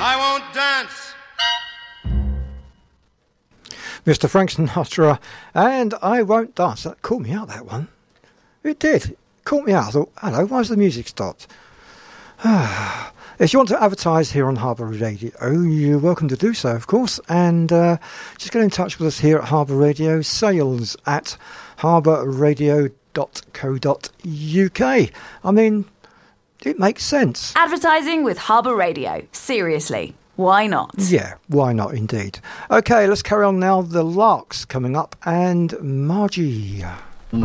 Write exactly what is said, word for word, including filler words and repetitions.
I won't dance. Mister Frank Sinatra, and I Won't Dance. That caught me out, that one. It did. It caught me out. I thought, hello, why's the music stopped? If you want to advertise here on Harbour Radio, you're welcome to do so, of course. And uh, just get in touch with us here at Harbour Radio, sales at harbour radio dot co dot uk. I mean, it makes sense. Advertising with Harbour Radio. Seriously, why not? Yeah, why not indeed. Okay, let's carry on now. The Larks coming up and Margie.